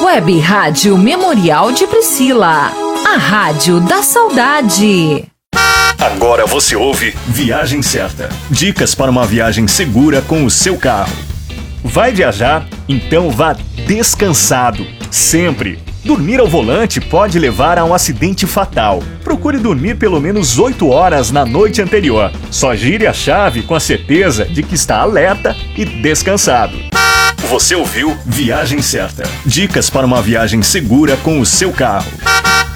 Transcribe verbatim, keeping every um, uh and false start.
Web Rádio Memorial de Priscila, a rádio da saudade. Agora você ouve Viagem Certa. Dicas para uma viagem segura com o seu carro. Vai viajar? Então vá descansado, sempre. Dormir ao volante pode levar a um acidente fatal. Procure dormir pelo menos oito horas na noite anterior. Só gire a chave com a certeza de que está alerta e descansado. Você ouviu Viagem Certa. Dicas para uma viagem segura com o seu carro.